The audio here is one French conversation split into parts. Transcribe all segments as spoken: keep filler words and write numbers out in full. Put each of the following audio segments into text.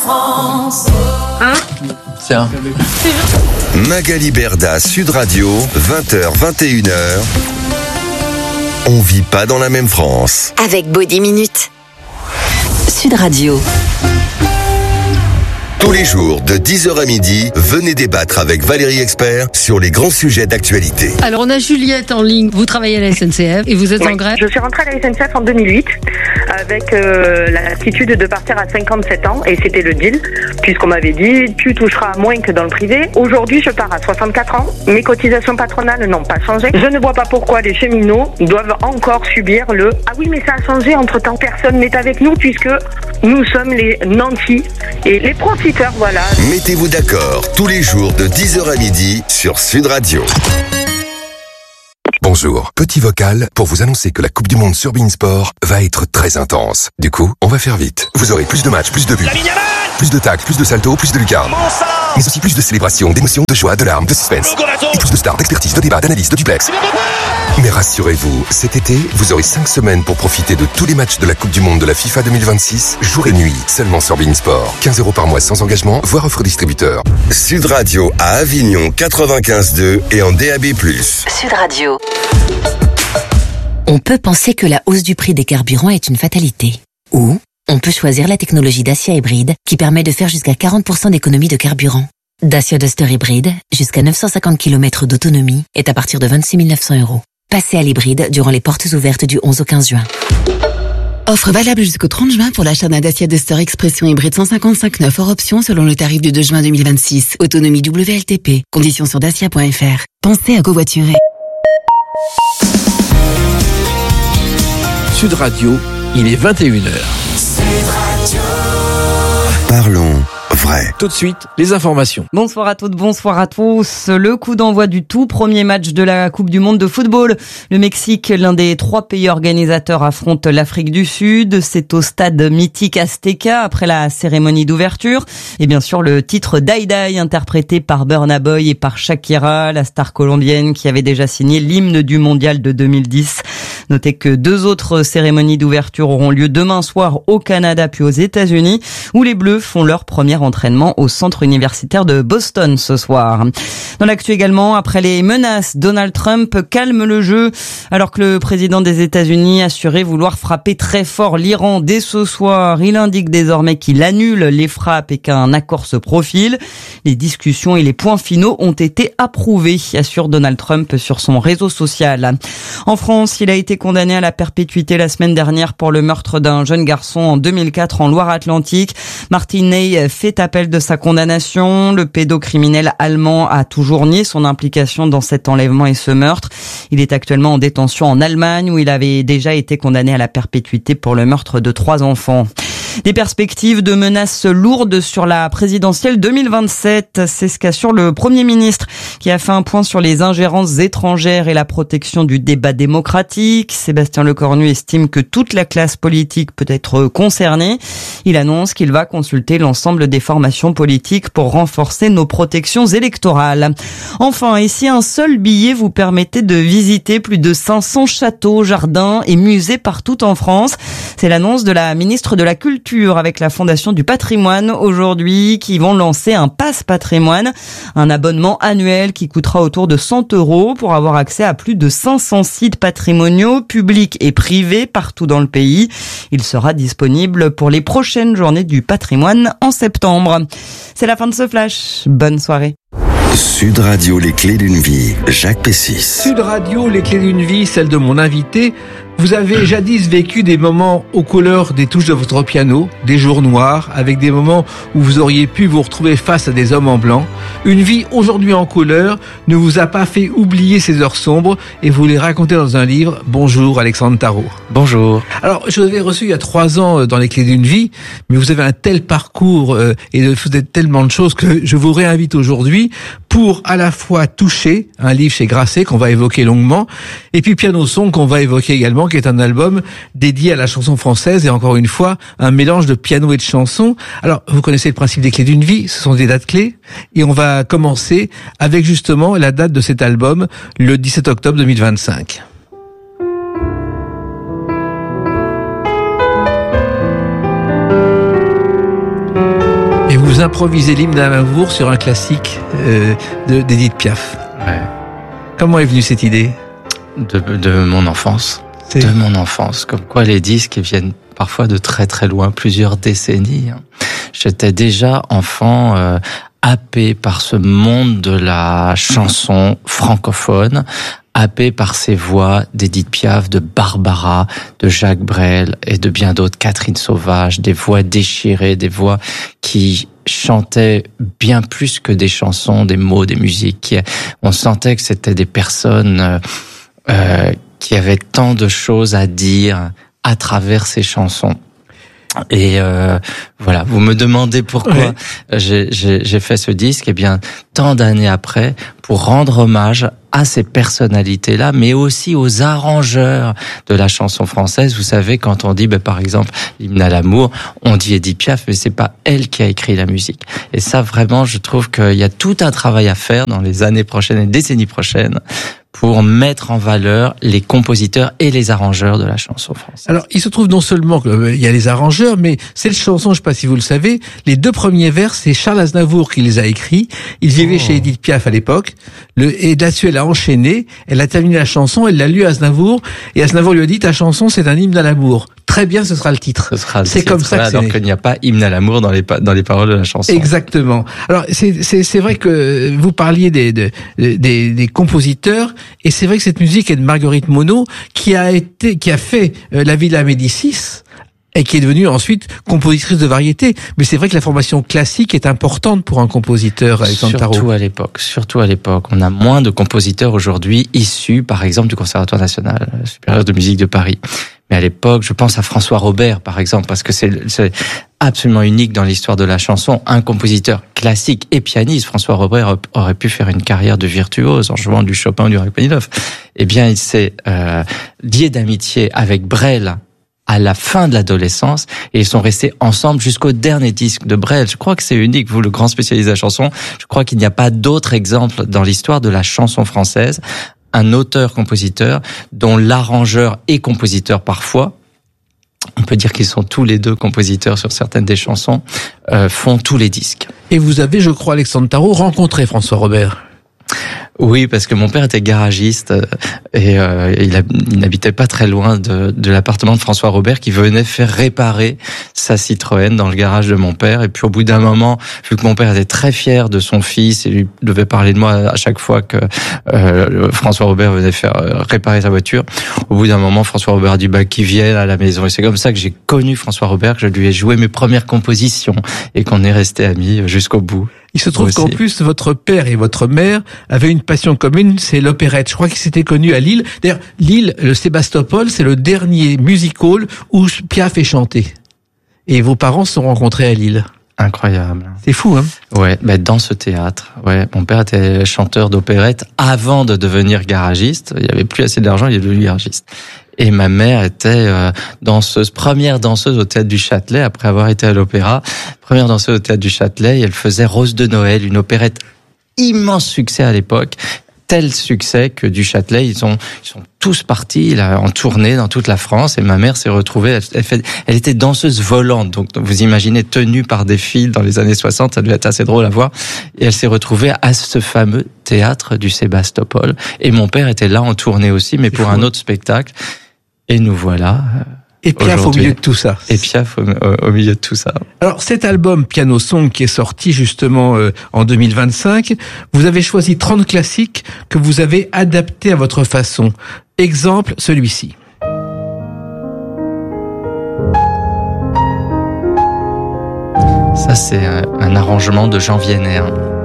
France. Hein? Tiens. Magali Berda, Sud Radio, vingt heures, vingt et une heures. On vit pas dans la même France. Avec Body Minute. Sud Radio. Tous les jours, de dix heures à midi, venez débattre avec Valérie Expert sur les grands sujets d'actualité. Alors, on a Juliette en ligne. Vous travaillez à la S N C F et vous êtes oui, en grève. Je suis rentrée à la S N C F en deux mille huit avec euh, l'attitude de partir à cinquante-sept ans et c'était le deal puisqu'on m'avait dit tu toucheras moins que dans le privé. Aujourd'hui, je pars à soixante-quatre ans. Mes cotisations patronales n'ont pas changé. Je ne vois pas pourquoi les cheminots doivent encore subir le « Ah oui, mais ça a changé entre-temps. Personne n'est avec nous puisque nous sommes les nantis et les profiteurs, voilà. » Mettez-vous d'accord tous les jours de dix heures à midi sur Sud Radio. Bonjour, petit vocal pour vous annoncer que la Coupe du Monde sur beIN Sport va être très intense. Du coup, on va faire vite. Vous aurez plus de matchs, plus de buts, plus de tacles, plus de saltos, plus de lucarnes. Mais aussi plus de célébrations, d'émotions, de joie, de larmes, de suspense. Et plus de stars, d'expertise, de débats, d'analyse, de duplex. Mais rassurez-vous, cet été, vous aurez cinq semaines pour profiter de tous les matchs de la Coupe du Monde de la FIFA deux mille vingt-six, jour et nuit, seulement sur beIN Sport. quinze euros par mois sans engagement, voire offre distributeur. Sud Radio à Avignon quatre-vingt-quinze deux et en D A B plus. Sud Radio. On peut penser que la hausse du prix des carburants est une fatalité. Ou on peut choisir la technologie Dacia Hybride qui permet de faire jusqu'à quarante pour cent d'économie de carburant. Dacia Duster Hybride, jusqu'à neuf cent cinquante kilomètres d'autonomie, est à partir de vingt-six mille neuf cents euros. Passez à l'hybride durant les portes ouvertes du onze au quinze juin. Offre valable jusqu'au trente juin pour l'achat d'un Dacia Duster Expression hybride cent cinquante-cinq neuf hors option selon le tarif du deux juin deux mille vingt-six. Autonomie W L T P. Conditions sur dacia point f r. Pensez à covoiturer. Sud Radio, il est vingt et une heures. Parlons vrai. Tout de suite, les informations. Bonsoir à toutes, bonsoir à tous. Le coup d'envoi du tout premier match de la Coupe du Monde de football. Le Mexique, l'un des trois pays organisateurs, affronte l'Afrique du Sud. C'est au stade mythique Azteca après la cérémonie d'ouverture. Et bien sûr, le titre Die Die, interprété par Burna Boy et par Shakira, la star colombienne qui avait déjà signé l'hymne du mondial de deux mille dix. Notez que deux autres cérémonies d'ouverture auront lieu demain soir au Canada puis aux États-Unis, où les Bleus font leur premier entraînement au centre universitaire de Boston ce soir. Dans l'actu également, après les menaces, Donald Trump calme le jeu alors que le président des États-Unis assurait vouloir frapper très fort l'Iran dès ce soir. Il indique désormais qu'il annule les frappes et qu'un accord se profile. Les discussions et les points finaux ont été approuvés, assure Donald Trump sur son réseau social. En France, il a été condamné à la perpétuité la semaine dernière pour le meurtre d'un jeune garçon en deux mille quatre en Loire-Atlantique. Martin Ney fait appel de sa condamnation. Le pédocriminel allemand a toujours nié son implication dans cet enlèvement et ce meurtre. Il est actuellement en détention en Allemagne où il avait déjà été condamné à la perpétuité pour le meurtre de trois enfants. Des perspectives de menaces lourdes sur la présidentielle deux mille vingt-sept. C'est ce qu'assure le Premier ministre qui a fait un point sur les ingérences étrangères et la protection du débat démocratique. Sébastien Lecornu estime que toute la classe politique peut être concernée. Il annonce qu'il va consulter l'ensemble des formations politiques pour renforcer nos protections électorales. Enfin, et si un seul billet vous permettait de visiter plus de cinq cents châteaux, jardins et musées partout en France, c'est l'annonce de la ministre de la Culture avec la Fondation du Patrimoine aujourd'hui qui vont lancer un pass patrimoine, un abonnement annuel qui coûtera autour de cent euros pour avoir accès à plus de cinq cents sites patrimoniaux publics et privés partout dans le pays. Il sera disponible pour les prochaines journées du patrimoine en septembre. C'est la fin de ce flash. Bonne soirée. Sud Radio, les clés d'une vie. Jacques Pessis. Sud Radio, les clés d'une vie, celle de mon invité. Vous avez jadis vécu des moments aux couleurs des touches de votre piano, des jours noirs, avec des moments où vous auriez pu vous retrouver face à des hommes en blanc. Une vie aujourd'hui en couleur ne vous a pas fait oublier ces heures sombres et vous les racontez dans un livre. Bonjour Alexandre Tarot. Bonjour. Alors, je vous avais reçu il y a trois ans dans les clés d'une vie, mais vous avez un tel parcours euh, et vous faites tellement de choses que je vous réinvite aujourd'hui pour à la fois toucher un livre chez Grasset qu'on va évoquer longuement et puis Piano Son qu'on va évoquer également, qui est un album dédié à la chanson française et encore une fois un mélange de piano et de chanson. Alors vous connaissez le principe des clés d'une vie, ce sont des dates clés et on va commencer avec justement la date de cet album, le dix-sept octobre deux mille vingt-cinq. vous improvisez l'hymne d'Aznavour sur un classique euh, de, d'Edith Piaf. Ouais. Comment est venue cette idée ? De, de mon enfance. C'est... De mon enfance. Comme quoi les disques viennent parfois de très très loin, plusieurs décennies. J'étais déjà enfant euh, happé par ce monde de la chanson francophone, happé par ces voix d'Edith Piaf, de Barbara, de Jacques Brel et de bien d'autres, Catherine Sauvage, des voix déchirées, des voix qui chantaient bien plus que des chansons, des mots, des musiques. On sentait que c'était des personnes euh, euh, qui avaient tant de choses à dire à travers ces chansons. Et euh, voilà, vous me demandez pourquoi ouais. j'ai, j'ai, j'ai fait ce disque. Eh bien, tant d'années après, pour rendre hommage à ces personnalités-là, mais aussi aux arrangeurs de la chanson française. Vous savez, quand on dit, ben, par exemple, l'hymne à l'amour, on dit Edith Piaf, mais c'est pas elle qui a écrit la musique. Et ça, vraiment, je trouve qu'il y a tout un travail à faire dans les années prochaines et les décennies prochaines pour mettre en valeur les compositeurs et les arrangeurs de la chanson française. Alors, il se trouve non seulement qu'il y a les arrangeurs, mais cette chanson, je ne sais pas si vous le savez, les deux premiers vers, c'est Charles Aznavour qui les a écrits. Il vivait oh. chez Edith Piaf à l'époque. Le, et là-dessus, elle a enchaîné. Elle a terminé la chanson, elle l'a lu à Aznavour. Et Aznavour lui a dit, ta chanson, c'est un hymne à l'amour. Très bien, ce sera le titre. Ce sera le c'est titre, comme ça que alors c'est qu'il n'y a pas hymne à l'amour dans les, dans les paroles de la chanson. Exactement. Alors, c'est, c'est, c'est vrai que vous parliez des, des, des, des compositeurs, et c'est vrai que cette musique est de Marguerite Monod, qui a été, qui a fait euh, La Villa Médicis, et qui est devenue ensuite compositrice de variété. Mais c'est vrai que la formation classique est importante pour un compositeur, Alexandre Tarot. Surtout à l'époque. Surtout à l'époque. On a moins de compositeurs aujourd'hui issus, par exemple, du Conservatoire national supérieur de musique de Paris. Mais à l'époque, je pense à François Robert, par exemple, parce que c'est, c'est absolument unique dans l'histoire de la chanson. Un compositeur classique et pianiste, François Robert aurait pu faire une carrière de virtuose en jouant du Chopin ou du Rachmaninoff. Eh bien, il s'est euh, lié d'amitié avec Brel à la fin de l'adolescence, et ils sont restés ensemble jusqu'au dernier disque de Brel. Je crois que c'est unique, vous, le grand spécialiste de la chanson. Je crois qu'il n'y a pas d'autre exemple dans l'histoire de la chanson française. Un auteur-compositeur dont l'arrangeur est compositeur parfois, on peut dire qu'ils sont tous les deux compositeurs sur certaines des chansons, euh, font tous les disques. Et vous avez, je crois, Alexandre Tarot, rencontré François Robert. Oui, parce que mon père était garagiste et euh, il, a, il n'habitait pas très loin de, de l'appartement de François Robert, qui venait faire réparer sa Citroën dans le garage de mon père. Et puis au bout d'un moment, vu que mon père était très fier de son fils et lui devait parler de moi à chaque fois que euh, François Robert venait faire réparer sa voiture, au bout d'un moment, François Robert a dit bah, qu'il vienne à la maison. Et c'est comme ça que j'ai connu François Robert, que je lui ai joué mes premières compositions et qu'on est restés amis jusqu'au bout. Il se trouve aussi. qu'en plus, votre père et votre mère avaient une passion commune, c'est l'opérette. Je crois qu'ils s'étaient connus à Lille. D'ailleurs, Lille, le Sébastopol, c'est le dernier music hall où Piaf est chanté. Et vos parents se sont rencontrés à Lille. Incroyable. C'est fou, hein? Ouais, bah dans ce théâtre. Ouais, mon père était chanteur d'opérette avant de devenir garagiste. Il y avait plus assez d'argent, il est devenu garagiste. Et ma mère était euh, danseuse, première danseuse au Théâtre du Châtelet, après avoir été à l'opéra. Première danseuse au Théâtre du Châtelet, et elle faisait Rose de Noël, une opérette immense succès à l'époque. Tel succès que du Châtelet, ils sont, ils sont tous partis là, en tournée dans toute la France, et ma mère s'est retrouvée, elle, elle, fait, elle était danseuse volante, donc vous imaginez, tenue par des filles dans les années soixante, ça devait être assez drôle à voir, et elle s'est retrouvée à ce fameux théâtre du Sébastopol, et mon père était là en tournée aussi, mais C'est pour fou. un autre spectacle, et nous voilà. Et Piaf au milieu de tout ça. Et Piaf au, au, au milieu de tout ça. Alors cet album Piano Song qui est sorti justement euh, en deux mille vingt-cinq, vous avez choisi trente classiques que vous avez adaptés à votre façon. Exemple, celui-ci. Ça c'est un, un arrangement de Jean Vienner.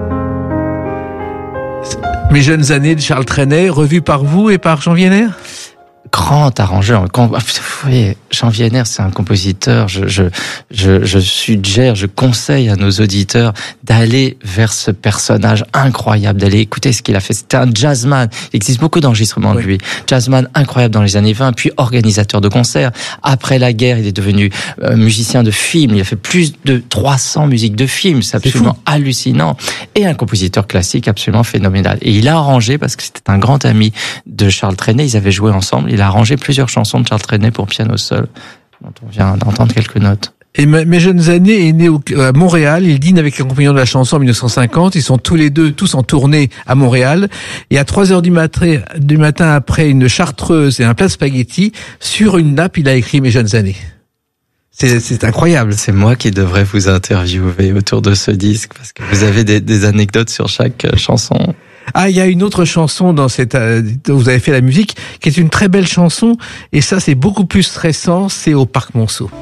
Mes jeunes années de Charles Trenet, revues par vous et par Jean Vienner? Grand arrangeur. Vous voyez, Jean Vienner, c'est un compositeur. Je, je, je, je suggère, je conseille à nos auditeurs d'aller vers ce personnage incroyable, d'aller écouter ce qu'il a fait. C'était un jazzman. Il existe beaucoup d'enregistrements oui. de lui. Jazzman incroyable dans les années vingt, puis organisateur de concerts. Après la guerre, il est devenu euh, musicien de film. Il a fait plus de trois cents musiques de films. C'est absolument c'est hallucinant. Et un compositeur classique absolument phénoménal. Et il a arrangé, parce que c'était un grand ami de Charles Trenet, ils avaient joué ensemble. Il a arrangé plusieurs chansons de Charles Trenet pour piano seul, dont on vient d'entendre quelques notes. Et mes jeunes années est né au, à Montréal. Il dîne avec les compagnons de la chanson en mille neuf cent cinquante. Ils sont tous les deux, tous en tournée à Montréal. Et à trois heures du matin, du matin après une chartreuse et un plat de spaghettis, sur une nappe, il a écrit Mes jeunes années. C'est, c'est incroyable. C'est moi qui devrais vous interviewer autour de ce disque parce que vous avez des, des anecdotes sur chaque chanson. Ah, il y a une autre chanson dans cette, euh, dont vous avez fait la musique, qui est une très belle chanson. Et ça, c'est beaucoup plus stressant. C'est au Parc Monceau.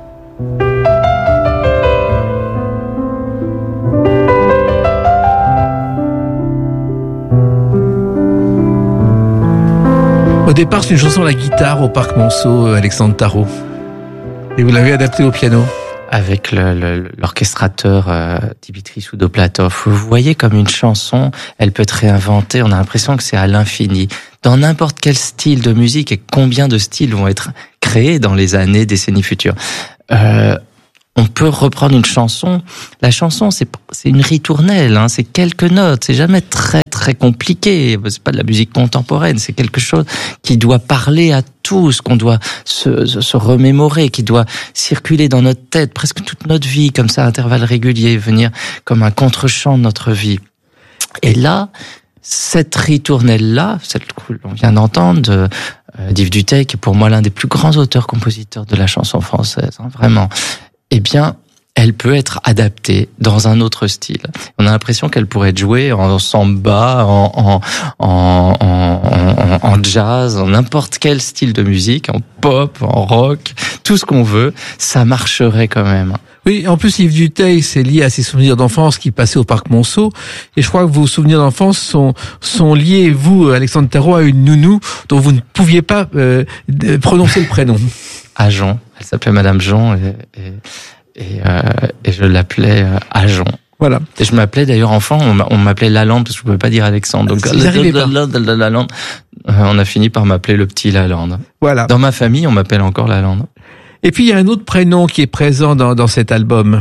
Au départ, c'est une chanson à la guitare au Parc Monceau, Alexandre Tarot. Et vous l'avez adaptée au piano. Avec le, le, l'orchestrateur euh, Dimitri Soudoplatov. Vous voyez comme une chanson, elle peut être réinventée. On a l'impression que c'est à l'infini. Dans n'importe quel style de musique, et combien de styles vont être créés dans les années, décennies futures. Euh, on peut reprendre une chanson. La chanson, c'est, c'est une ritournelle, hein, c'est quelques notes. C'est jamais très très compliqué. C'est pas de la musique contemporaine. C'est quelque chose qui doit parler à tous, qu'on doit se, se, se remémorer, qui doit circuler dans notre tête presque toute notre vie, comme ça, à intervalles réguliers, venir comme un contre-champ de notre vie. Et là, cette ritournelle-là, celle qu'on vient d'entendre, de euh, d'Yves Duteil, qui est pour moi l'un des plus grands auteurs-compositeurs de la chanson française, hein, vraiment, eh bien, elle peut être adaptée dans un autre style. On a l'impression qu'elle pourrait être jouée en samba, en, en, en, en, en, en jazz, en n'importe quel style de musique, en pop, en rock, tout ce qu'on veut, ça marcherait quand même. Oui, en plus, Yves Duteil, c'est lié à ses souvenirs d'enfance qui passaient au Parc Monceau. Et je crois que vos souvenirs d'enfance sont, sont liés, vous, Alexandre Tarot, à une nounou dont vous ne pouviez pas euh, prononcer le prénom. À Jean. Elle s'appelait Madame Jean et, et, et, euh, et je l'appelais euh, Ajon. Voilà. Et je m'appelais d'ailleurs enfant, on m'appelait Lalande parce que je pouvais pas dire Alexandre. Donc Lalande, on a fini par m'appeler le petit Lalande. Voilà. Dans ma famille, on m'appelle encore Lalande. Et puis il y a un autre prénom qui est présent dans, dans cet album.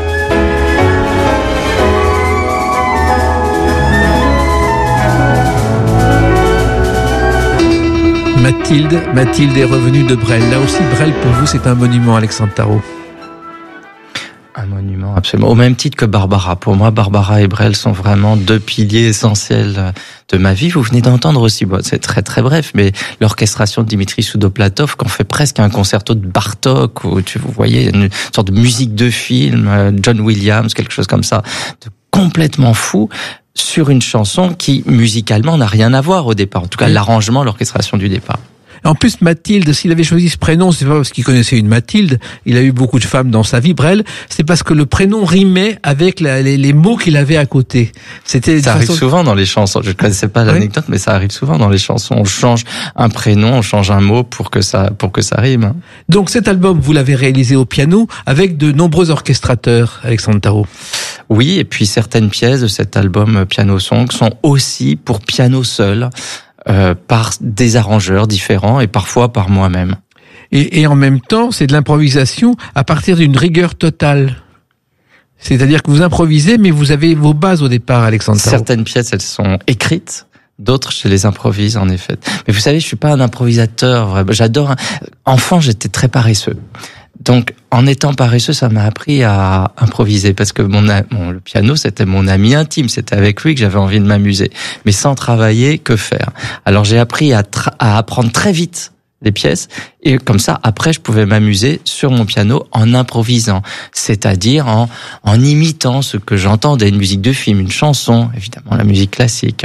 Mathilde, Mathilde est revenue de Brel. Là aussi, Brel, pour vous, c'est un monument, Alexandre Tarot. Un monument, absolument. Au même titre que Barbara. Pour moi, Barbara et Brel sont vraiment deux piliers essentiels de ma vie. Vous venez d'entendre aussi, bon, c'est très très bref, mais l'orchestration de Dimitri Soudoplatov, qu'on fait presque un concerto de Bartók, où tu, vous voyez, une sorte de musique de film, John Williams, quelque chose comme ça, de complètement fou, sur une chanson qui, musicalement, n'a rien à voir au départ. En tout cas, oui. L'arrangement, l'orchestration du départ. En plus, Mathilde, s'il avait choisi ce prénom, c'est pas parce qu'il connaissait une Mathilde, il a eu beaucoup de femmes dans sa vie, Brel, c'est parce que le prénom rimait avec la, les, les mots qu'il avait à côté. C'était ça arrive façon... souvent dans les chansons, je ne connaissais pas l'anecdote, oui. Mais ça arrive souvent dans les chansons. On change un prénom, on change un mot pour que ça, pour que ça rime. Donc cet album, vous l'avez réalisé au piano avec de nombreux orchestrateurs, Alexandre Tarot. Oui, et puis certaines pièces de cet album Piano Song sont aussi pour piano seul, Euh, par des arrangeurs différents et parfois par moi-même. Et, et en même temps, c'est de l'improvisation à partir d'une rigueur totale. C'est-à-dire que vous improvisez, mais vous avez vos bases au départ, Alexandre Tarot. Certaines pièces, elles sont écrites, d'autres, je les improvise, en effet. Mais vous savez, je suis pas un improvisateur, vraiment. J'adore... Enfant, j'étais très paresseux. Donc, en étant paresseux, ça m'a appris à improviser parce que mon, mon le piano, c'était mon ami intime. C'était avec lui que j'avais envie de m'amuser. Mais sans travailler, que faire? Alors, j'ai appris à, tra- à apprendre très vite des pièces et comme ça, après, je pouvais m'amuser sur mon piano en improvisant. C'est-à-dire en, en imitant ce que j'entendais, une musique de film, une chanson, évidemment, la musique classique.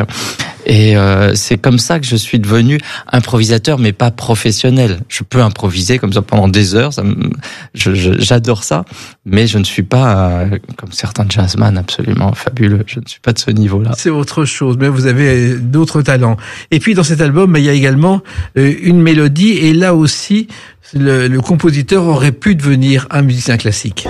Et euh, c'est comme ça que je suis devenu improvisateur, mais pas professionnel. Je peux improviser comme ça pendant des heures, ça me, je, je, j'adore ça, mais je ne suis pas euh, comme certains jazzman absolument fabuleux. Je ne suis pas de ce niveau-là. C'est autre chose, mais vous avez d'autres talents. Et puis dans cet album, il y a également euh, une mélodie, et là aussi, le, le compositeur aurait pu devenir un musicien classique.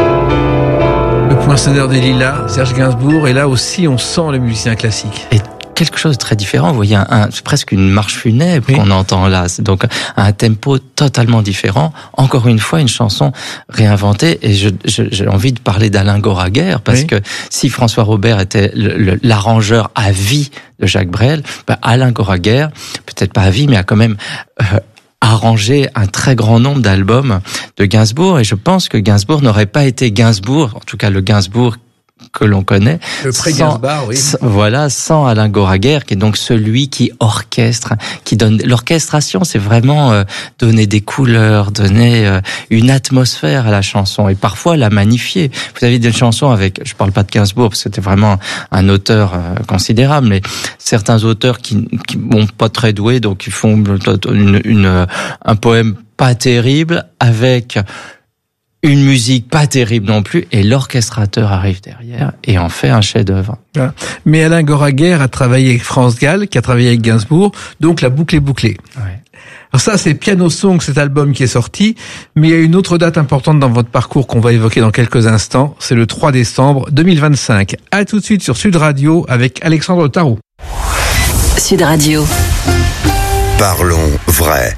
Poinçonneur des Lilas, Serge Gainsbourg, et là aussi on sent le musicien classique. Et quelque chose de très différent. Vous voyez, un, un, c'est presque une marche funèbre oui. qu'on entend là. C'est donc un tempo totalement différent. Encore une fois, une chanson réinventée. Et je, je, j'ai envie de parler d'Alain Goraguer, parce oui. que si François Robert était le, le, l'arrangeur à vie de Jacques Brel, ben Alain Goraguer, peut-être pas à vie, mais a quand même euh, arrangé un très grand nombre d'albums de Gainsbourg. Et je pense que Gainsbourg n'aurait pas été Gainsbourg, en tout cas le Gainsbourg que l'on connaît, le pré-Gainsbourg, oui. Sans, voilà, sans Alain Goraguer, qui est donc celui qui orchestre, qui donne l'orchestration, c'est vraiment euh, donner des couleurs, donner euh, une atmosphère à la chanson, et parfois la magnifier. Vous avez des chansons avec, je parle pas de Gainsbourg, parce que c'était vraiment un auteur euh, considérable, mais certains auteurs qui, qui bon, pas très doués, donc ils font une, une, un poème pas terrible avec une musique pas terrible non plus, et l'orchestrateur arrive derrière et en fait un chef-d'œuvre. Mais Alain Goraguer a travaillé avec France Gall, qui a travaillé avec Gainsbourg, donc la boucle est bouclée. Ouais. Alors ça, c'est Piano Song, cet album qui est sorti, mais il y a une autre date importante dans votre parcours qu'on va évoquer dans quelques instants, c'est le trois décembre deux mille vingt-cinq. À tout de suite sur Sud Radio avec Alexandre Tarot. Sud Radio. Parlons vrai.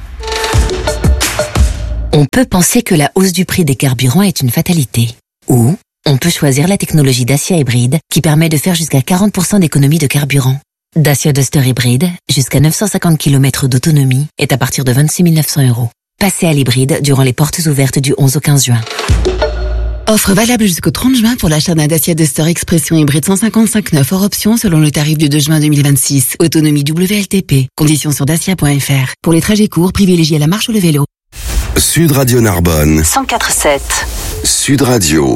On peut penser que la hausse du prix des carburants est une fatalité. Ou on peut choisir la technologie Dacia hybride qui permet de faire jusqu'à quarante pour cent d'économie de carburant. Dacia Duster hybride, jusqu'à neuf cent cinquante kilomètres d'autonomie, est à partir de vingt-six mille neuf cents euros. Passez à l'hybride durant les portes ouvertes du onze au quinze juin. Offre valable jusqu'au trente juin pour l'achat d'un Dacia Duster Expression hybride cent cinquante-cinq neuf hors option selon le tarif du deux juin deux mille vingt-six. Autonomie W L T P. Conditions sur dacia point f r. Pour les trajets courts, privilégiez la marche ou le vélo. Sud Radio Narbonne. cent quatre sept. Sud Radio.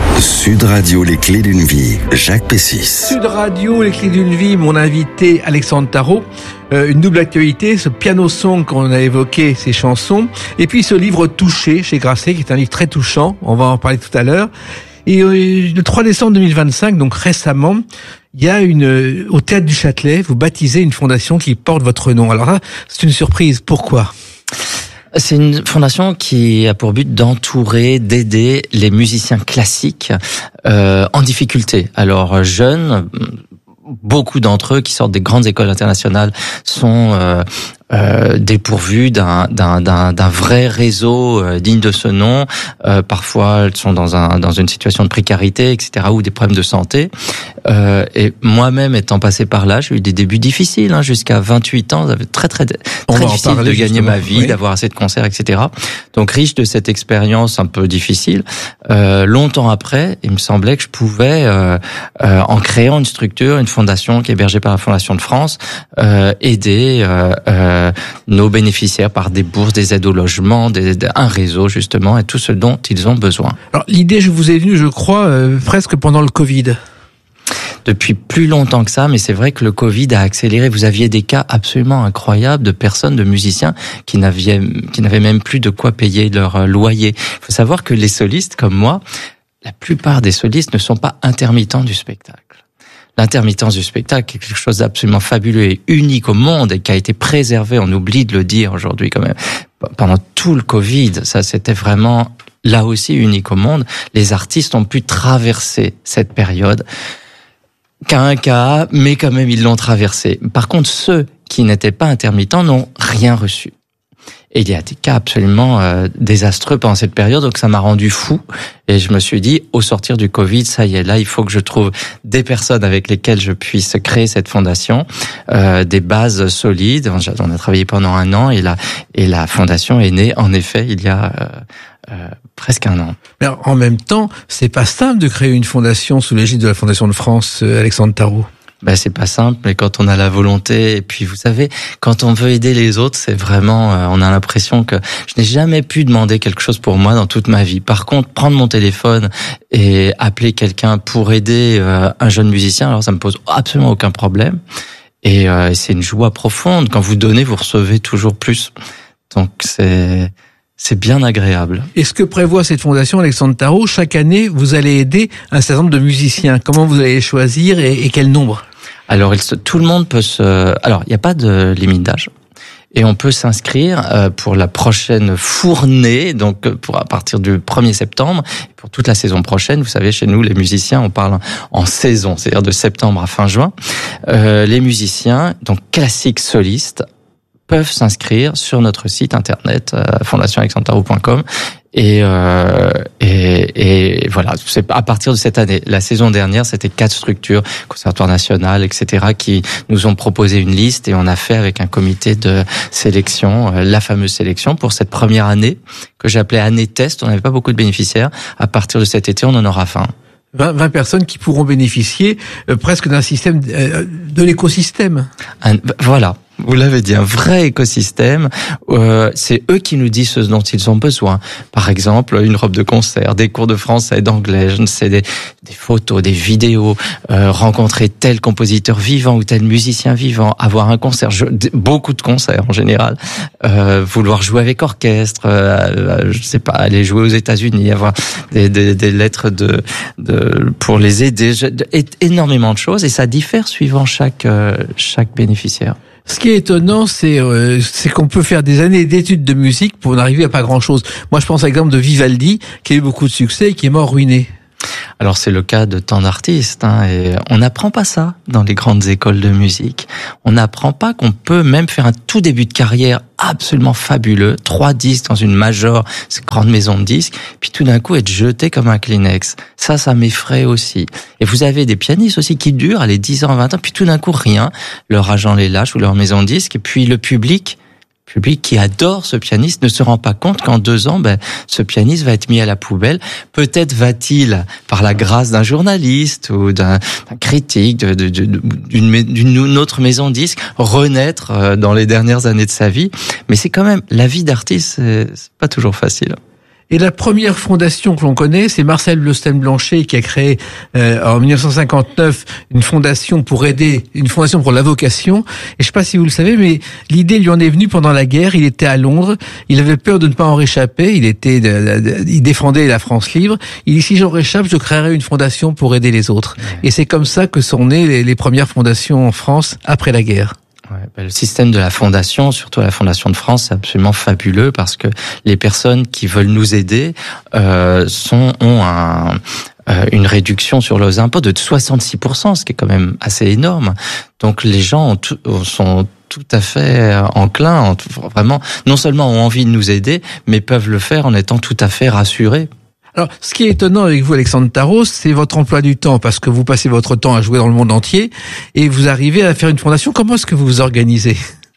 Sud Radio, les clés d'une vie. Jacques Pessis. Sud Radio, les clés d'une vie. Mon invité Alexandre Tarot. Euh, une double actualité, ce Piano Song qu'on a évoqué, ces chansons. Et puis ce livre Touché chez Grasset, qui est un livre très touchant. On va en parler tout à l'heure. Et euh, le trois décembre deux mille vingt-cinq, donc récemment, il y a une euh, au Théâtre du Châtelet, vous baptisez une fondation qui porte votre nom. Alors là, c'est une surprise. Pourquoi ? C'est une fondation qui a pour but d'entourer, d'aider les musiciens classiques euh, en difficulté. Alors jeunes, beaucoup d'entre eux qui sortent des grandes écoles internationales sont euh, euh, dépourvus d'un, d'un, d'un, d'un vrai réseau euh, digne de ce nom. Euh, parfois, ils sont dans un dans une situation de précarité, et cetera, ou des problèmes de santé. Euh, et moi-même étant passé par là, j'ai eu des débuts difficiles, hein, jusqu'à vingt-huit ans, c'était très très très difficile de gagner justement. ma vie, oui. d'avoir assez de concerts, et cetera. Donc riche de cette expérience un peu difficile. Euh, longtemps après, il me semblait que je pouvais, euh, euh, en créant une structure, une fondation qui est hébergée par la Fondation de France, euh, aider euh, euh, nos bénéficiaires par des bourses, des aides au logement, des, un réseau justement, et tout ce dont ils ont besoin. Alors l'idée, je vous ai venue, je crois, euh, presque pendant le Covid. Depuis plus longtemps que ça, mais c'est vrai que le Covid a accéléré. Vous aviez des cas absolument incroyables de personnes, de musiciens qui n'avaient, qui n'avaient même plus de quoi payer leur loyer. Il faut savoir que les solistes, comme moi, la plupart des solistes ne sont pas intermittents du spectacle. L'intermittence du spectacle est quelque chose d'absolument fabuleux et unique au monde et qui a été préservé, on oublie de le dire aujourd'hui quand même. Pendant tout le Covid, ça c'était vraiment là aussi unique au monde. Les artistes ont pu traverser cette période qu'à un cas, mais quand même ils l'ont traversé. Par contre, ceux qui n'étaient pas intermittents n'ont rien reçu. Et il y a des cas absolument euh, désastreux pendant cette période, donc ça m'a rendu fou. Et je me suis dit, au sortir du Covid, ça y est, là, il faut que je trouve des personnes avec lesquelles je puisse créer cette fondation, euh, des bases solides. On a travaillé pendant un an et la, et la fondation est née, en effet, il y a euh, euh, presque un an. Mais en même temps, c'est pas simple de créer une fondation sous l'égide de la Fondation de France, Alexandre Tarot. Ben c'est pas simple, mais quand on a la volonté, et puis vous savez, quand on veut aider les autres, c'est vraiment, euh, on a l'impression que je n'ai jamais pu demander quelque chose pour moi dans toute ma vie. Par contre, prendre mon téléphone et appeler quelqu'un pour aider euh, un jeune musicien, alors ça me pose absolument aucun problème. Et euh, c'est une joie profonde. Quand vous donnez, vous recevez toujours plus. Donc c'est c'est bien agréable. Et ce que prévoit cette fondation, Alexandre Tarot, chaque année, vous allez aider un certain nombre de musiciens. Comment vous allez choisir et, et quel nombre ? Alors, il se, tout le monde peut se... Alors, il n'y a pas de limite d'âge. Et on peut s'inscrire euh, pour la prochaine fournée, donc pour à partir du premier septembre, et pour toute la saison prochaine. Vous savez, chez nous, les musiciens, on parle en saison, c'est-à-dire de septembre à fin juin. Euh, les musiciens, donc classiques solistes, peuvent s'inscrire sur notre site internet euh, fondation alexandre tarot point com. Et, euh, et, et voilà, c'est à partir de cette année. La saison dernière, c'était quatre structures, Conservatoire national, et cetera, qui nous ont proposé une liste et on a fait avec un comité de sélection, euh, la fameuse sélection pour cette première année que j'appelais année test. On n'avait pas beaucoup de bénéficiaires. À partir de cet été, on en aura vingt. vingt, vingt personnes qui pourront bénéficier euh, presque d'un système, euh, de l'écosystème. Un, voilà. Vous l'avez dit, un vrai écosystème. Euh, c'est eux qui nous disent ce dont ils ont besoin. Par exemple, une robe de concert, des cours de français, d'anglais, je ne sais, des, des photos, des vidéos, euh, rencontrer tel compositeur vivant ou tel musicien vivant, avoir un concert, je, beaucoup de concerts en général, euh, vouloir jouer avec orchestre, euh, je sais pas, aller jouer aux États-Unis, avoir des, des, des lettres de, de pour les aider, je, énormément de choses et ça diffère suivant chaque euh, chaque bénéficiaire. Ce qui est étonnant, c'est euh, c'est qu'on peut faire des années d'études de musique pour n'arriver à pas grand-chose. Moi, je pense à l'exemple de Vivaldi, qui a eu beaucoup de succès et qui est mort ruiné. Alors c'est le cas de tant d'artistes, hein, et on n'apprend pas ça dans les grandes écoles de musique. On n'apprend pas qu'on peut même faire un tout début de carrière absolument fabuleux, trois disques dans une major, cette grande maison de disques, puis tout d'un coup être jeté comme un Kleenex. Ça, ça m'effraie aussi. Et vous avez des pianistes aussi qui durent, allez, dix ans, vingt ans, puis tout d'un coup rien, leur agent les lâche ou leur maison de disques, et puis le public... public qui adore ce pianiste ne se rend pas compte qu'en deux ans, ben, ce pianiste va être mis à la poubelle. Peut-être va-t-il, par la grâce d'un journaliste ou d'un, d'un critique, de, de, de, d'une, d'une autre maison de disques, renaître dans les dernières années de sa vie. Mais c'est quand même, la vie d'artiste, c'est, c'est pas toujours facile. Et la première fondation que l'on connaît, c'est Marcel Bleustein-Blanchet qui a créé euh, en dix-neuf cent cinquante-neuf une fondation pour aider, une fondation pour la vocation. Et je sais pas si vous le savez, mais l'idée lui en est venue pendant la guerre. Il était à Londres, il avait peur de ne pas en réchapper. Il était, de, de, il défendait la France libre. Il dit si j'en réchappe, je créerai une fondation pour aider les autres. Ouais. Et c'est comme ça que sont nées les, les premières fondations en France après la guerre. Ouais, bah le système de la fondation, surtout la Fondation de France, c'est absolument fabuleux parce que les personnes qui veulent nous aider euh, sont ont un, euh, une réduction sur leurs impôts de soixante-six pour cent, ce qui est quand même assez énorme. Donc les gens ont tout, sont tout à fait enclins, vraiment, non seulement ont envie de nous aider, mais peuvent le faire en étant tout à fait rassurés. Alors, ce qui est étonnant avec vous, Alexandre Tarot, c'est votre emploi du temps, parce que vous passez votre temps à jouer dans le monde entier, et vous arrivez à faire une fondation. Comment est-ce que vous vous organisez ?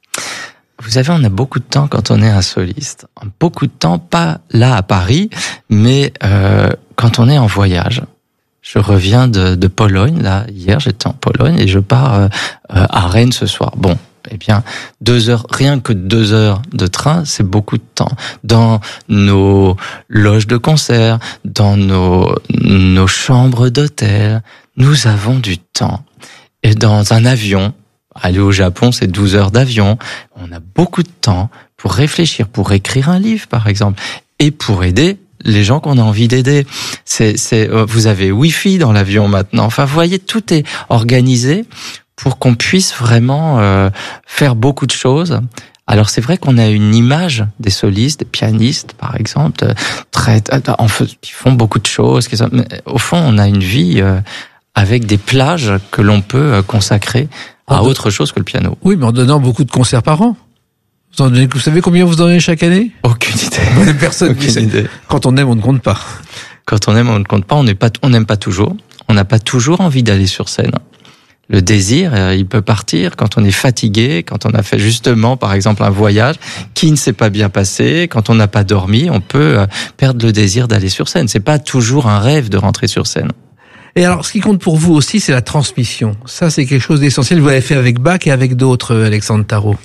Vous savez, on a beaucoup de temps quand on est un soliste. Beaucoup de temps, pas là à Paris, mais euh, quand on est en voyage. Je reviens de, de Pologne, là, hier j'étais en Pologne, et je pars euh, à Rennes ce soir. Bon. Eh bien, deux heures, rien que deux heures de train, c'est beaucoup de temps. Dans nos loges de concert, dans nos, nos chambres d'hôtel, nous avons du temps. Et dans un avion, aller au Japon, c'est douze heures d'avion. On a beaucoup de temps pour réfléchir, pour écrire un livre, par exemple, et pour aider les gens qu'on a envie d'aider. C'est, c'est, vous avez Wi-Fi dans l'avion maintenant. Enfin, vous voyez, tout est organisé pour qu'on puisse vraiment euh, faire beaucoup de choses. Alors c'est vrai qu'on a une image des solistes, des pianistes par exemple, très, qui font beaucoup de choses. Qui sont, mais au fond, on a une vie euh, avec des plages que l'on peut consacrer à en autre chose que le piano. Oui, mais en donnant beaucoup de concerts par an. Vous, en donnez, vous savez combien vous en donnez chaque année ? Aucune idée. Personne. Aucune idée. Quand on aime, on ne compte pas. Quand on aime, on ne compte pas. On n'est pas, on n'aime pas toujours. On n'a pas toujours envie d'aller sur scène. Le désir, il peut partir quand on est fatigué, quand on a fait justement, par exemple, un voyage qui ne s'est pas bien passé, quand on n'a pas dormi, on peut perdre le désir d'aller sur scène. C'est pas toujours un rêve de rentrer sur scène. Et alors, ce qui compte pour vous aussi, c'est la transmission. Ça, c'est quelque chose d'essentiel. Vous l'avez fait avec Bach et avec d'autres, Alexandre Tarot.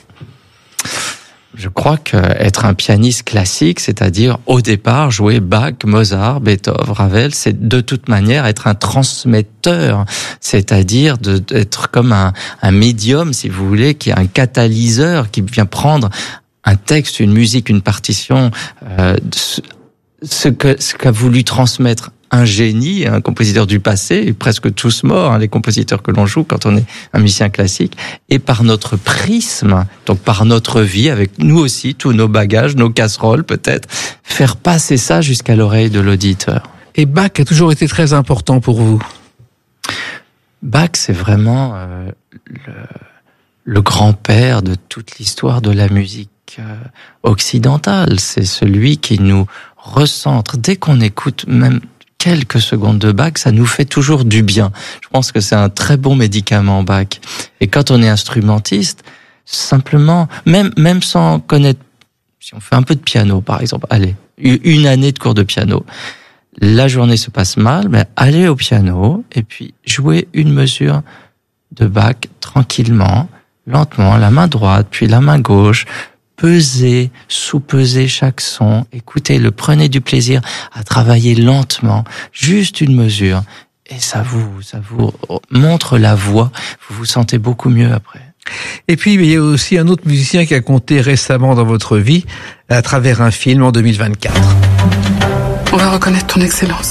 Je crois qu'être un pianiste classique, c'est-à-dire au départ jouer Bach, Mozart, Beethoven, Ravel, c'est de toute manière être un transmetteur, c'est-à-dire de, d'être comme un, un médium, si vous voulez, qui est un catalyseur, qui vient prendre un texte, une musique, une partition, euh, ce que ce qu'a voulu transmettre un génie, un compositeur du passé, presque tous morts, hein, les compositeurs que l'on joue quand on est un musicien classique, et par notre prisme, donc par notre vie, avec nous aussi, tous nos bagages, nos casseroles peut-être, faire passer ça jusqu'à l'oreille de l'auditeur. Et Bach a toujours été très important pour vous? Bach, c'est vraiment euh, le, le grand-père de toute l'histoire de la musique euh, occidentale. C'est celui qui nous recentre. Dès qu'on écoute même quelques secondes de Bach, ça nous fait toujours du bien. Je pense que c'est un très bon médicament, Bach. Et quand on est instrumentiste, simplement, même, même sans connaître, si on fait un peu de piano, par exemple, allez, une année de cours de piano, la journée se passe mal, mais allez au piano et puis jouez une mesure de Bach tranquillement, lentement, la main droite, puis la main gauche, pesez, sous-pesez chaque son, écoutez-le, prenez du plaisir à travailler lentement, juste une mesure, et ça vous, ça vous montre la voix, vous vous sentez beaucoup mieux après. Et puis, il y a aussi un autre musicien qui a compté récemment dans votre vie, à travers un film en deux mille vingt-quatre. On va reconnaître ton excellence.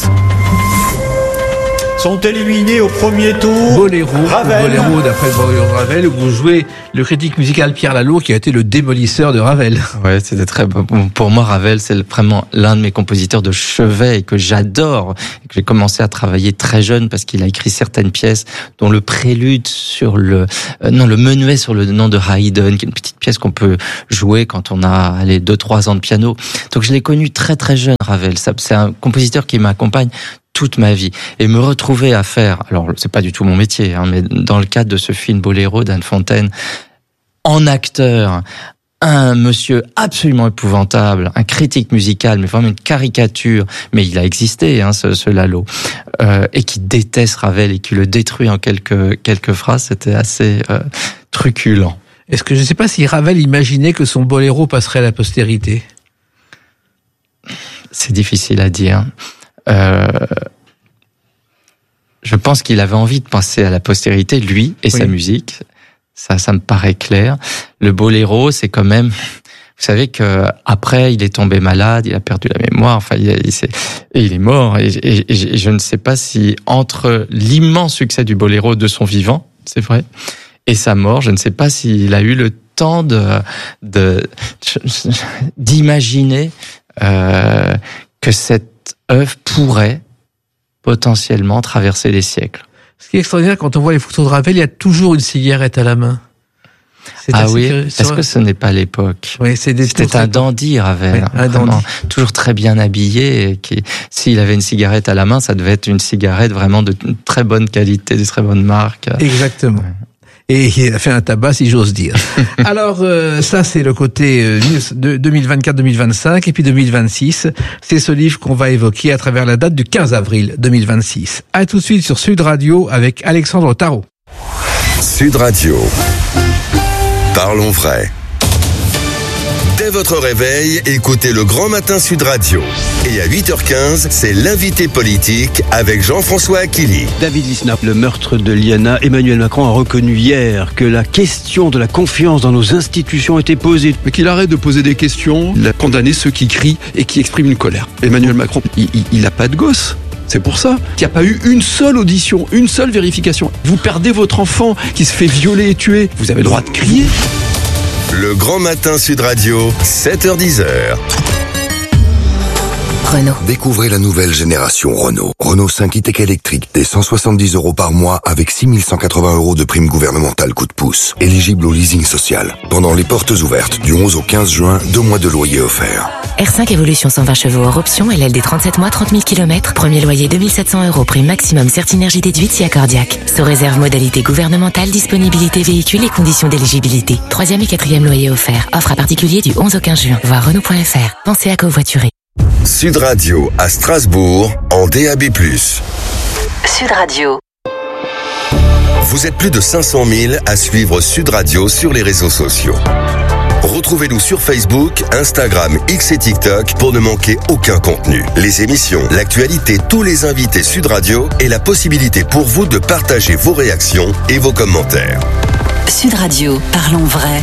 Sont éliminés au premier tour. Boléro, Ravel. Boléro d'après Boléro de Ravel, où vous jouez le critique musical Pierre Lalour, qui a été le démolisseur de Ravel. Ouais, c'était très bon. Pour moi, Ravel, c'est vraiment l'un de mes compositeurs de chevet et que j'adore, et que j'ai commencé à travailler très jeune parce qu'il a écrit certaines pièces, dont le prélude sur le, euh, non, le menuet sur le nom de Haydn, qui est une petite pièce qu'on peut jouer quand on a, allez, deux, trois ans de piano. Donc, je l'ai connu très, très jeune, Ravel. Ça, c'est un compositeur qui m'accompagne toute ma vie. Et me retrouver à faire, alors c'est pas du tout mon métier, hein, mais dans le cadre de ce film Boléro d'Anne Fontaine, en acteur, un monsieur absolument épouvantable, un critique musical, mais vraiment une caricature, mais il a existé, hein, ce, ce Lalo, euh, et qui déteste Ravel et qui le détruit en quelques, quelques phrases, c'était assez euh, truculent. Est-ce que je ne sais pas si Ravel imaginait que son Boléro passerait à la postérité? C'est difficile à dire. Euh, je pense qu'il avait envie de passer à la postérité, lui et oui. sa musique. Ça, ça me paraît clair. Le boléro, c'est quand même, vous savez que après, il est tombé malade, il a perdu la mémoire, enfin, il, il, s'est, et il est mort. Et, et, et je ne sais pas si entre l'immense succès du boléro de son vivant, c'est vrai, et sa mort, je ne sais pas s'il a eu le temps de, de d'imaginer euh, que cette œuvre pourrait potentiellement traverser les siècles. Ce qui est extraordinaire, quand on voit les photos de Ravel, il y a toujours une cigarette à la main. C'est ah oui, que, est-ce que ce n'est pas l'époque? Oui, c'est des C'était un dandy, Ravel. Oui, un dandy. Toujours très bien habillé. Et qui, s'il avait une cigarette à la main, ça devait être une cigarette vraiment de très bonne qualité, de très bonne marque. Exactement. Ouais. Et il a fait un tabac, si j'ose dire. Alors, euh, ça, c'est le côté euh, de deux mille vingt-quatre deux mille vingt-cinq. Et puis deux mille vingt-six, c'est ce livre qu'on va évoquer à travers la date du quinze avril deux mille vingt-six. À tout de suite sur Sud Radio avec Alexandre Tarot. Sud Radio. Parlons vrai. Dès votre réveil, écoutez le Grand Matin Sud Radio. Et à huit heures quinze, c'est l'invité politique avec Jean-François Aquili. David Lisnard, le meurtre de Liana, Emmanuel Macron a reconnu hier que la question de la confiance dans nos institutions était posée. Mais qu'il arrête de poser des questions, il a condamné ceux qui crient et qui expriment une colère. Emmanuel Macron, il, il, il a pas de gosse. C'est pour ça qu'il n'y a pas eu une seule audition, une seule vérification. Vous perdez votre enfant qui se fait violer et tuer. Vous avez le droit de crier. Le Grand Matin Sud Radio, sept heures dix. Renault. Découvrez la nouvelle génération Renault. Renault cinq e-Tech électrique dès cent soixante-dix euros par mois avec six mille cent quatre-vingts euros de prime gouvernementale coup de pouce. Éligible au leasing social. Pendant les portes ouvertes du onze au quinze juin, deux mois de loyer offerts. R cinq Evolution cent vingt chevaux hors option, L L D trente-sept mois, trente mille kilomètres. Premier loyer deux mille sept cents euros, prime maximum Certinergie déduite si accordiaque. Sous réserve modalité gouvernementale, disponibilité véhicule et conditions d'éligibilité. Troisième et quatrième loyer offert. Offre à particulier du onze au quinze juin. Voir Renault point F R. Pensez à covoiturer. Sud Radio à Strasbourg en D A B plus. Sud Radio. Vous êtes plus de cinq cent mille à suivre Sud Radio sur les réseaux sociaux. Retrouvez-nous sur Facebook, Instagram, X et TikTok pour ne manquer aucun contenu. Les émissions, l'actualité, tous les invités Sud Radio et la possibilité pour vous de partager vos réactions et vos commentaires. Sud Radio, parlons vrai.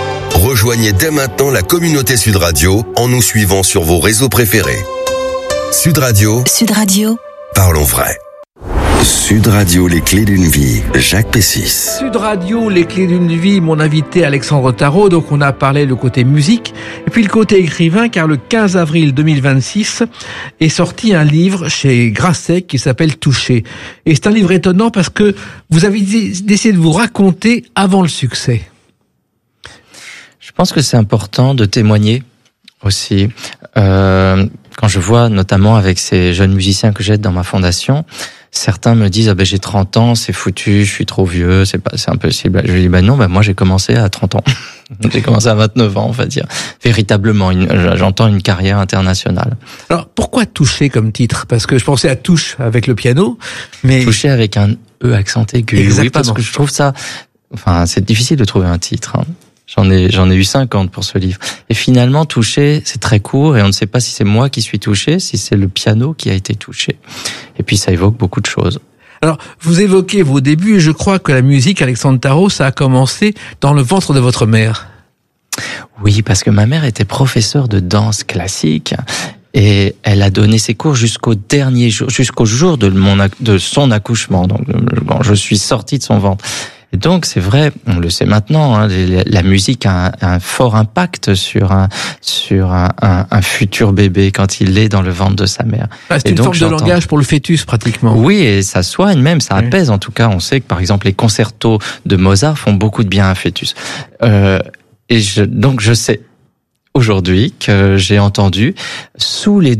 Rejoignez dès maintenant la communauté Sud Radio en nous suivant sur vos réseaux préférés. Sud Radio. Sud Radio. Parlons vrai. Sud Radio, les clés d'une vie. Jacques Pessis. Sud Radio, les clés d'une vie. Mon invité Alexandre Tarot. Donc on a parlé le côté musique et puis le côté écrivain, car le quinze avril deux mille vingt-six est sorti un livre chez Grasset qui s'appelle Touché. Et c'est un livre étonnant parce que vous avez décidé de vous raconter avant le succès. Je pense que c'est important de témoigner aussi. Euh, quand je vois notamment avec ces jeunes musiciens que j'aide dans ma fondation, certains me disent ah ben j'ai trente ans, c'est foutu, je suis trop vieux, c'est pas c'est impossible. Je dis ben non, ben moi j'ai commencé à trente ans. J'ai commencé à vingt-neuf ans, on va dire. Véritablement, une, j'entends une carrière internationale. Alors pourquoi Touché comme titre? Parce que je pensais à touche avec le piano, mais Touché avec un E accent aigu. Exactement. Oui, parce que je trouve ça, enfin c'est difficile de trouver un titre. Hein. J'en ai, j'en ai eu cinquante pour ce livre. Et finalement, touché, c'est très court et on ne sait pas si c'est moi qui suis touché, si c'est le piano qui a été touché. Et puis, ça évoque beaucoup de choses. Alors, vous évoquez vos débuts et je crois que la musique, Alexandre Tarot, ça a commencé dans le ventre de votre mère. Oui, parce que ma mère était professeure de danse classique. Et elle a donné ses cours jusqu'au dernier jour, jusqu'au jour de mon, de son accouchement. Donc, quand je suis sorti de son ventre. Et donc, c'est vrai, on le sait maintenant, hein, la musique a un, un fort impact sur un, sur un, un, un futur bébé quand il est dans le ventre de sa mère. Ah, c'est et une donc, forme de langage pour le fœtus, pratiquement. Oui, et ça soigne même, ça apaise. Oui. En tout cas, on sait que, par exemple, les concertos de Mozart font beaucoup de bien à un fœtus. Euh, et je, donc, je sais aujourd'hui que j'ai entendu sous les